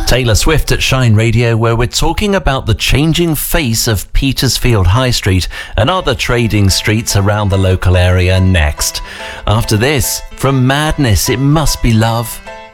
Taylor Swift at Shine Radio, where we're talking about the changing face of Petersfield High Street and other trading streets around the local area next. After this, from Madness, It Must Be Love.